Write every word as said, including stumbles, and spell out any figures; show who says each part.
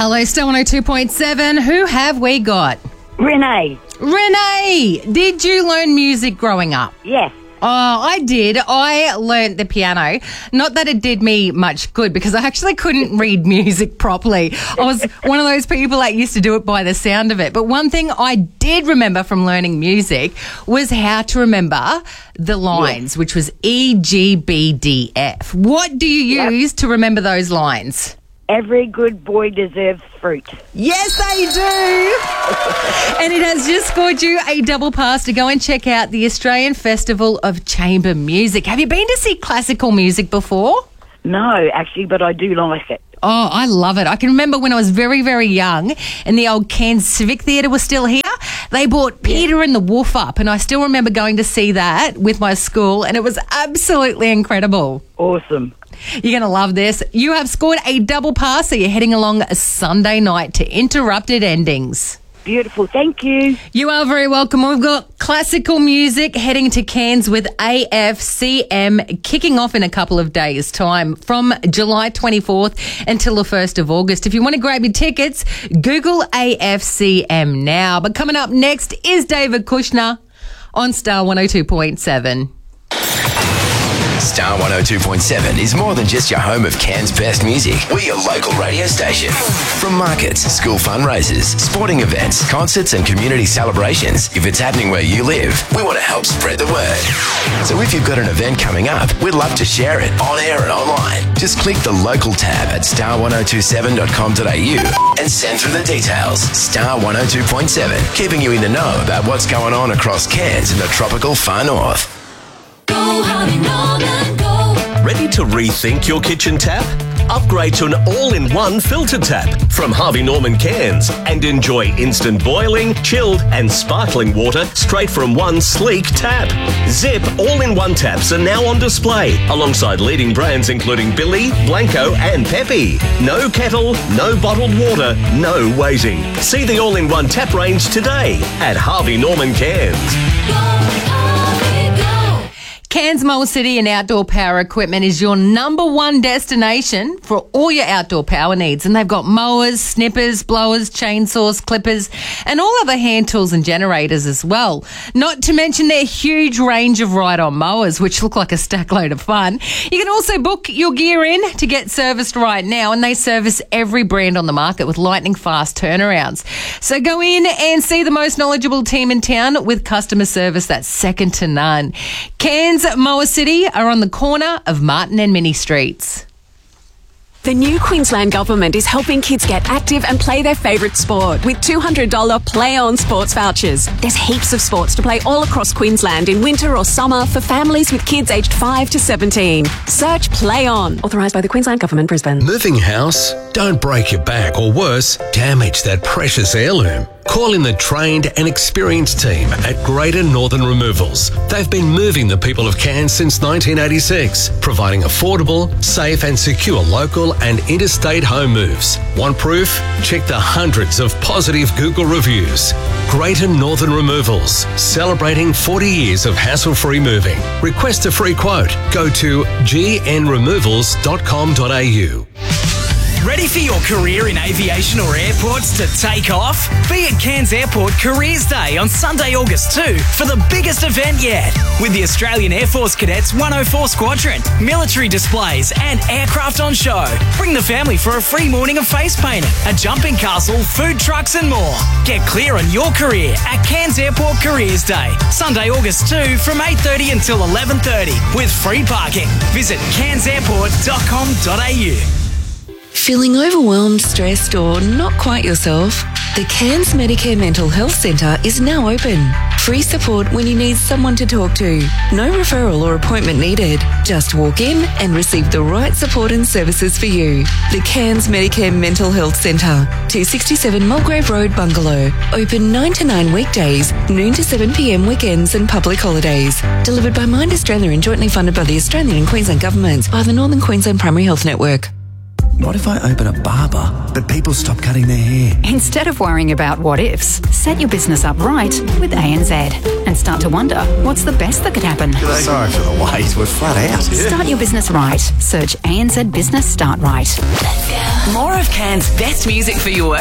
Speaker 1: Hello, Star one oh two point seven. Who have we got?
Speaker 2: Renee.
Speaker 1: Renee, did you learn music growing up?
Speaker 2: Yes.
Speaker 1: Oh, I did. I learnt the piano. Not that it did me much good because I actually couldn't read music properly. I was one of those people that used to do it by the sound of it. But one thing I did remember from learning music was how to remember the lines, yes. which was E, G, B, D, F. What do you yep. use to remember those lines?
Speaker 2: Every good boy deserves fruit.
Speaker 1: Yes, they do. And it has just scored you a double pass to go and check out the Australian Festival of Chamber Music. Have you been to see classical music before?
Speaker 2: No, actually, but I do like it.
Speaker 1: Oh, I love it. I can remember when I was very, very young and the old Cairns Civic Theatre was still here. They brought Peter yeah. and the Wolf up, and I still remember going to see that with my school, and it was absolutely incredible.
Speaker 2: Awesome.
Speaker 1: You're going to love this. You have scored a double pass, so you're heading along a Sunday night to Interrupted Endings.
Speaker 2: Beautiful. Thank you.
Speaker 1: You are very welcome. We've got classical music heading to Cairns with A F C M kicking off in a couple of days' time from July twenty-fourth until the first of August. If you want to grab your tickets, Google A F C M now. But coming up next is David Kushner on Star one oh two point seven.
Speaker 3: Star one oh two point seven is more than just your home of Cairns' best music. We're your local radio station. From markets, school fundraisers, sporting events, concerts and community celebrations, if it's happening where you live, we want to help spread the word. So if you've got an event coming up, we'd love to share it on air and online. Just click the local tab at star ten twenty-seven dot com dot a u and send through the details. Star one oh two point seven, keeping you in the know about what's going on across Cairns and the tropical far north.
Speaker 4: Go, Harvey Norman, go.
Speaker 5: Ready to rethink your kitchen tap? Upgrade to an all-in-one filter tap from Harvey Norman Cairns and enjoy instant boiling, chilled and sparkling water straight from one sleek tap. Zip all-in-one taps are now on display alongside leading brands including Billy, Blanco and Pepe. No kettle, no bottled water, no waiting. See the all-in-one tap range today at Harvey Norman Cairns.
Speaker 4: Go, Harvey, go.
Speaker 1: Cairns Mower City and Outdoor Power Equipment is your number one destination for all your outdoor power needs. And they've got mowers, snippers, blowers, chainsaws, clippers, and all other hand tools and generators as well. Not to mention their huge range of ride-on mowers, which look like a stack load of fun. You can also book your gear in to get serviced right now, and they service every brand on the market with lightning fast turnarounds. So go in and see the most knowledgeable team in town with customer service that's second to none. Cairns Mower City are on the corner of Martin and Minnie Streets.
Speaker 6: The new Queensland Government is helping kids get active and play their favourite sport with two hundred dollars Play On sports vouchers. There's heaps of sports to play all across Queensland in winter or summer for families with kids aged five to seventeen. Search Play On. Authorised by the Queensland Government, Brisbane.
Speaker 7: Moving house? Don't break your back or worse, damage that precious heirloom. Call in the trained and experienced team at Greater Northern Removals. They've been moving the people of Cairns since nineteen eighty-six, providing affordable, safe and secure local and interstate home moves. Want proof? Check the hundreds of positive Google reviews. Greater Northern Removals, celebrating forty years of hassle-free moving. Request a free quote. Go to g n removals dot com dot a u.
Speaker 8: Ready for your career in aviation or airports to take off? Be at Cairns Airport Careers Day on Sunday, August second for the biggest event yet. With the Australian Air Force Cadets one oh four Squadron, military displays and aircraft on show. Bring the family for a free morning of face painting, a jumping castle, food trucks and more. Get clear on your career at Cairns Airport Careers Day, Sunday, August second from eight thirty until eleven thirty with free parking. Visit cairns airport dot com dot a u.
Speaker 9: Feeling overwhelmed, stressed or not quite yourself? The Cairns Medicare Mental Health Centre is now open. Free support when you need someone to talk to. No referral or appointment needed. Just walk in and receive the right support and services for you. The Cairns Medicare Mental Health Centre, two sixty-seven Mulgrave Road, Bungalow. Open nine to nine weekdays, noon to seven p m weekends and public holidays. Delivered by Mind Australia and jointly funded by the Australian and Queensland governments by the Northern Queensland Primary Health Network.
Speaker 10: What if I open a barber, but people stop cutting their hair?
Speaker 11: Instead of worrying about what ifs, set your business up right with A N Z and start to wonder, what's the best that could happen?
Speaker 10: Sorry for the wait, we're flat out.
Speaker 11: Start your business right. Search A N Z Business Start Right.
Speaker 4: More
Speaker 6: of Cairns' best music for your work.